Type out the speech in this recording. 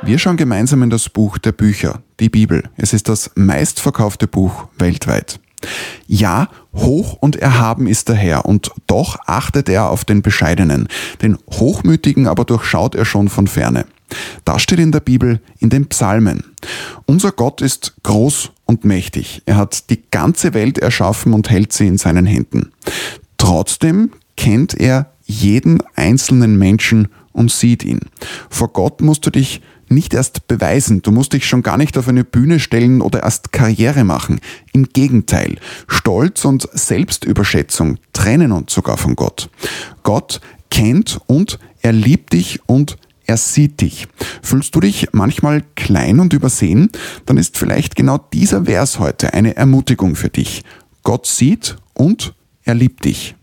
Wir schauen gemeinsam in das Buch der Bücher, die Bibel. Es ist das meistverkaufte Buch weltweit. Ja, hoch und erhaben ist der Herr, und doch achtet er auf den Bescheidenen. Den Hochmütigen aber durchschaut er schon von ferne. Das steht in der Bibel, in den Psalmen. Unser Gott ist groß und mächtig. Er hat die ganze Welt erschaffen und hält sie in seinen Händen. Trotzdem kennt er jeden einzelnen Menschen und sieht ihn. Vor Gott musst du dich nicht erst beweisen, du musst dich schon gar nicht auf eine Bühne stellen oder erst Karriere machen. Im Gegenteil, Stolz und Selbstüberschätzung trennen uns sogar von Gott. Gott kennt und er liebt dich und er sieht dich. Fühlst du dich manchmal klein und übersehen? Dann ist vielleicht genau dieser Vers heute eine Ermutigung für dich. Gott sieht und er liebt dich.